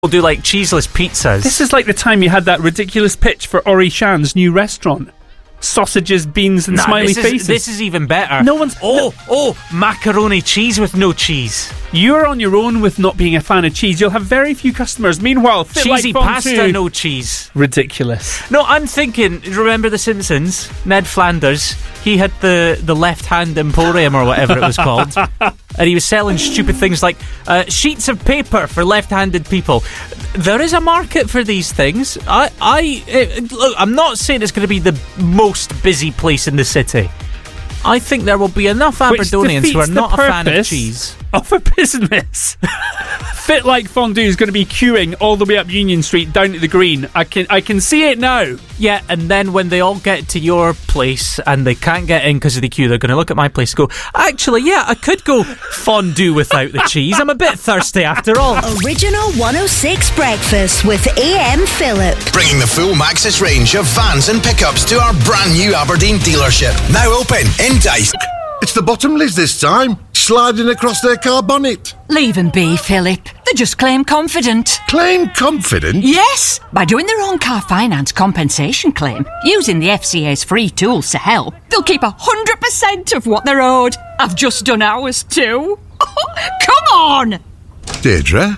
We'll do like cheeseless pizzas. This is like the time you had that ridiculous pitch for Ori Shan's new restaurant. Sausages, beans and smiley faces. This is even better. No one's... macaroni cheese with no cheese. You're on your own with not being a fan of cheese. You'll have very few customers. Meanwhile, cheesy pasta, no cheese. Ridiculous. No, I'm thinking, remember The Simpsons? Ned Flanders, he had the Left Hand Emporium or whatever it was called. And he was selling stupid things like sheets of paper for left-handed people. There is a market for these things. Look, I'm not saying it's going to be the most busy place in the city. I think there will be enough Aberdonians who are not a fan of cheese. Of a business. Fit Like Fondue is going to be queuing all the way up Union Street down to the Green. I can see it now. Yeah, and then when they all get to your place and they can't get in because of the queue, they're going to look at my place and go, actually, yeah, I could go fondue without the cheese. I'm a bit thirsty after all. Original 106 Breakfast with AM Phillip. Bringing the full Maxis range of vans and pickups to our brand new Aberdeen dealership. Now open in Dice. It's the bottomless this time, sliding across their car bonnet. Leave them be, Philip. They just claim confident. Claim confident? Yes, by doing their own car finance compensation claim, using the FCA's free tools to help, they'll keep 100% of what they're owed. I've just done ours too. Come on! Deirdre?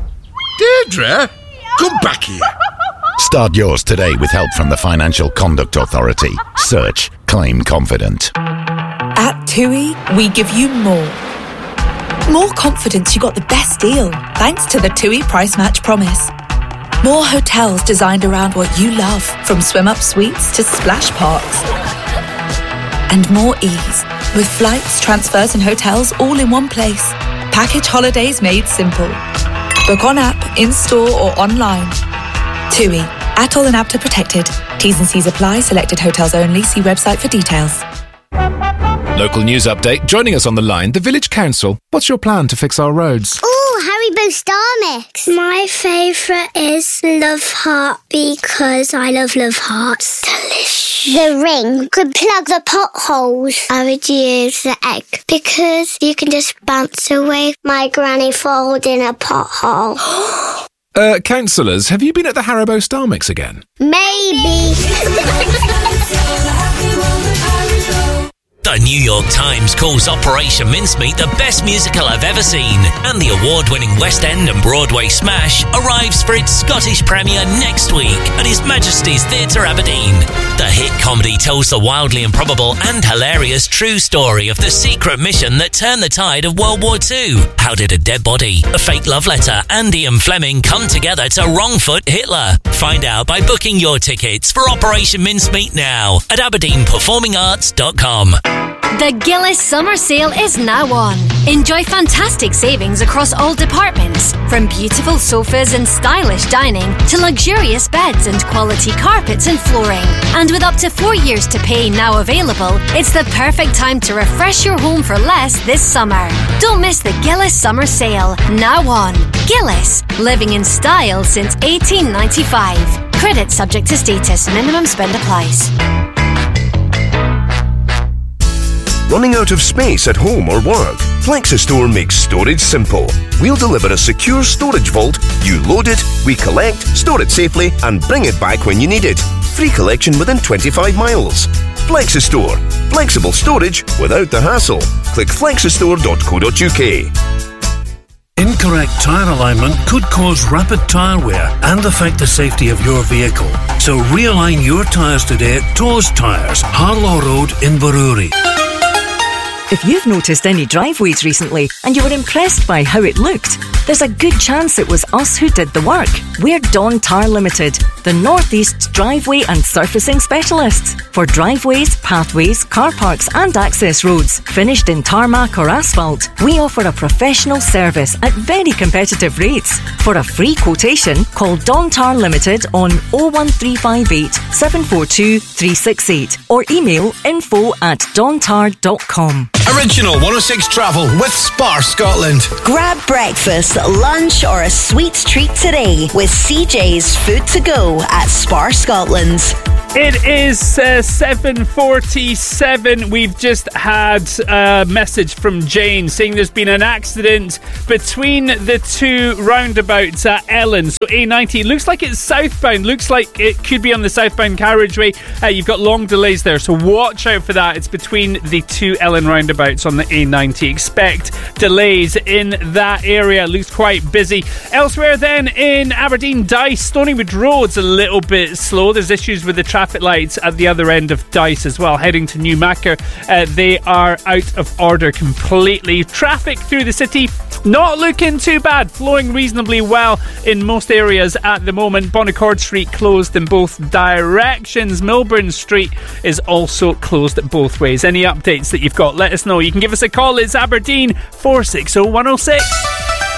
Come back here. Start yours today with help from the Financial Conduct Authority. Search Claim Confident. At TUI, we give you more. More confidence you got the best deal, thanks to the TUI Price Match Promise. More hotels designed around what you love, from swim-up suites to splash parks. And more ease, with flights, transfers and hotels all in one place. Package holidays made simple. Book on app, in-store or online. TUI, ATOL and APTA protected. T's and C's apply. Selected hotels only. See website for details. Local news update. Joining us on the line, the Village Council. What's your plan to fix our roads? Haribo Star Mix. My favourite is Love Heart because I love Hearts. Delicious. The ring could plug the potholes. I would use the egg because you can just bounce away my granny falling in a pothole. Councillors, have you been at the Haribo Star Mix again? Maybe. The New York Times calls Operation Mincemeat the best musical I've ever seen, and the award-winning West End and Broadway smash arrives for its Scottish premiere next week at His Majesty's Theatre Aberdeen. The hit comedy tells the wildly improbable and hilarious true story of the secret mission that turned the tide of World War II. How did a dead body, a fake love letter, and Ian Fleming come together to wrongfoot Hitler? Find out by booking your tickets for Operation Mincemeat now at aberdeenperformingarts.com. The Gillis Summer Sale is now on. Enjoy fantastic savings across all departments, from beautiful sofas and stylish dining to luxurious beds and quality carpets and flooring. And with up to 4 years to pay now available, it's the perfect time to refresh your home for less this summer. Don't miss the Gillis Summer Sale, now on. Gillis, living in style since 1895. Credit subject to status, minimum spend applies. Running out of space at home or work? FlexiStore makes storage simple. We'll deliver a secure storage vault. You load it, we collect, store it safely, and bring it back when you need it. Free collection within 25 miles. FlexiStore. Flexible storage without the hassle. Click flexistore.co.uk. Incorrect tyre alignment could cause rapid tyre wear and affect the safety of your vehicle. So realign your tyres today at Toes Tyres, Harlaw Road in Baroorie. If you've noticed any driveways recently and you were impressed by how it looked, there's a good chance it was us who did the work. We're Don Tar Limited, the North East's driveway and surfacing specialists. For driveways, pathways, car parks and access roads, finished in tarmac or asphalt, we offer a professional service at very competitive rates. For a free quotation, call Don Tar Limited on 01358 742 368 or email info@dontar.com. Original 106 Travel with Spar Scotland. Grab breakfast, lunch or a sweet treat today with CJ's Food to Go at Spar Scotland. It is 7:47. We've just had a message from Jane saying there's been an accident between the two roundabouts at Ellen. So A90 looks like it's southbound. Looks like it could be on the southbound carriageway. You've got long delays there, so watch out for that. It's between the two Ellen roundabouts on the A90. Expect delays in that area. Looks quite busy. Elsewhere then in Aberdeen, Dice, Stonywood Road's a little bit slow. There's issues with the traffic lights at the other end of Dice as well. Heading to Newmacker, they are out of order completely. Traffic through the city not looking too bad, flowing reasonably well in most areas at the moment. Bonnicord Street closed in both directions. Milburn Street is also closed both ways. Any updates that you've got, let us know. You can give us a call. It's Aberdeen 460 106.